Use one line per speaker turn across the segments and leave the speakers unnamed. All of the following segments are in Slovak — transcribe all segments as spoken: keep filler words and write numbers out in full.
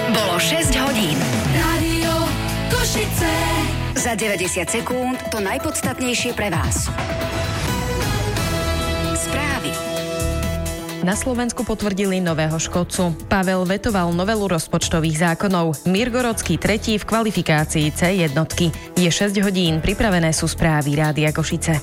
Bolo šesť hodín.
Rádio Košice.
Za deväťdesiat sekúnd to najpodstatnejšie pre vás. Správy.
Na Slovensku potvrdili nového škodcu. Pavel vetoval novelu rozpočtových zákonov. Mirgorodský tretí v kvalifikácii cé jednotky. Je šesť hodín, pripravené sú správy Rádia Košice.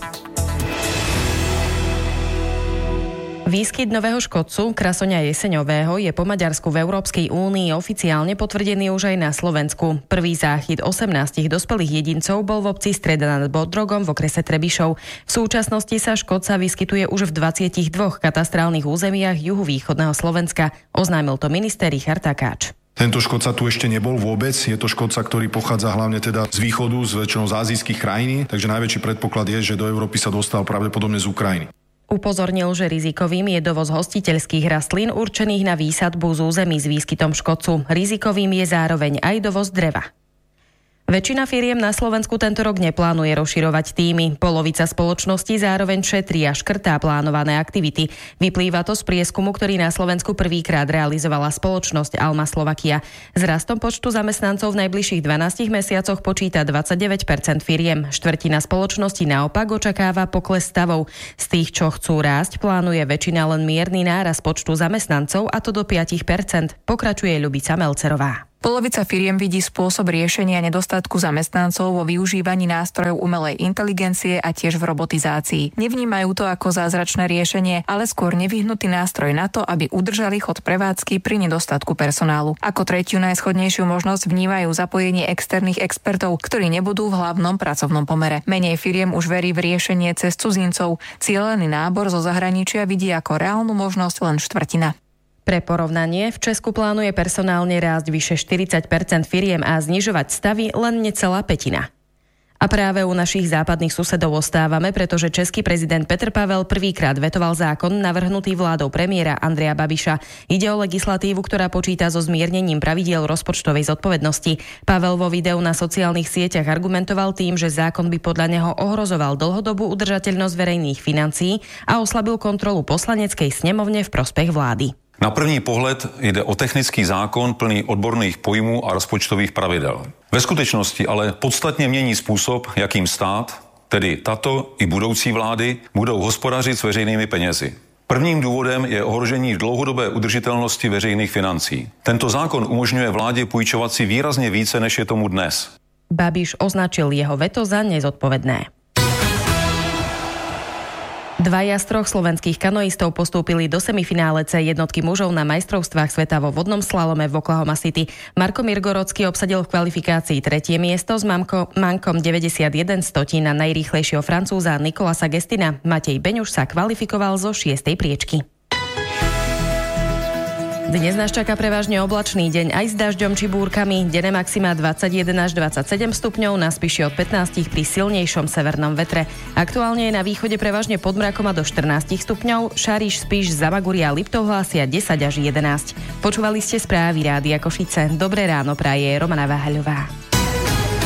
Výskyt nového škodcu, krasoňa jeseňového, je po Maďarsku v Európskej únii oficiálne potvrdený už aj na Slovensku. Prvý záchyt osemnásť dospelých jedincov bol v obci Streda nad Bodrogom v okrese Trebišov. V súčasnosti sa škodca vyskytuje už v dvadsiatich dvoch katastrálnych územiach juhovýchodného Slovenska, oznámil to minister Richard Takáč.
Tento škodca tu ešte nebol vôbec, je to škodca, ktorý pochádza hlavne teda z východu, z väčšinou z ázijských krajín, takže najväčší predpoklad je, že do Európy sa dostal pravdepodobne z Ukrajiny.
Upozornil, že rizikovým je dovoz hostiteľských rastlín určených na výsadbu z území s výskytom škodcu. Rizikovým je zároveň aj dovoz dreva. Väčšina firiem na Slovensku tento rok neplánuje rozširovať tímy. Polovica spoločnosti zároveň šetrí a škrtá plánované aktivity. Vyplýva to z prieskumu, ktorý na Slovensku prvýkrát realizovala spoločnosť Alma Slovakia. S rastom počtu zamestnancov v najbližších dvanástich mesiacoch počíta dvadsaťdeväť percent firiem. Štvrtina spoločnosti naopak očakáva pokles stavov. Z tých, čo chcú rásť, plánuje väčšina len mierny nárast počtu zamestnancov, a to do päť percent. Pokračuje Ľubica Melcerová.
Polovica firiem vidí spôsob riešenia nedostatku zamestnancov vo využívaní nástrojov umelej inteligencie a tiež v robotizácii. Nevnímajú to ako zázračné riešenie, ale skôr nevyhnutý nástroj na to, aby udržali chod prevádzky pri nedostatku personálu. Ako tretiu najschodnejšiu možnosť vnímajú zapojenie externých expertov, ktorí nebudú v hlavnom pracovnom pomere. Menej firiem už verí v riešenie cez cudzincov. Cielený nábor zo zahraničia vidí ako reálnu možnosť len štvrtina.
Pre porovnanie, v Česku plánuje personálne rásť vyše štyridsať percent firiem a znižovať stavy len necelá pätina. A práve u našich západných susedov ostávame, pretože český prezident Petr Pavel prvýkrát vetoval zákon navrhnutý vládou premiéra Andreja Babiša. Ide o legislatívu, ktorá počíta so zmiernením pravidiel rozpočtovej zodpovednosti. Pavel vo videu na sociálnych sieťach argumentoval tým, že zákon by podľa neho ohrozoval dlhodobú udržateľnosť verejných financií a oslabil kontrolu poslaneckej snemovne v prospech vlády.
Na první pohled jde o technický zákon plný odborných pojmů a rozpočtových pravidel. Ve skutečnosti ale podstatně mění způsob, jakým stát, tedy tato i budoucí vlády, budou hospodařit s veřejnými penězi. Prvním důvodem je ohrožení dlouhodobé udržitelnosti veřejných financí. Tento zákon umožňuje vládě půjčovat si výrazně více, než je tomu dnes.
Babiš označil jeho veto za nezodpovedné. Dvaja z troch slovenských kanoistov postúpili do semifinále cé jednotky mužov na majstrovstvách sveta vo vodnom slalome v Oklahoma City. Marko Mirgorodský obsadil v kvalifikácii tretie miesto s mamko, mankom deväťdesiatjeden stotín na najrýchlejšieho Francúza Nikolasa Gestina. Matej Beňuš sa kvalifikoval zo šiestej priečky. Dnes nás čaká prevažne oblačný deň aj s dažďom či búrkami. Denné maxima dvadsaťjeden až dvadsaťsedem stupňov, na Spiši od pätnásť pri silnejšom severnom vetre. Aktuálne je na východe prevažne pod mrakom a do štrnásť stupňov. Šariš, Spiš, Zamaguria a Liptov hlásia desať až jedenásť. Počúvali ste správy Rádia Košice. Dobré ráno praje Romana Váhaľová.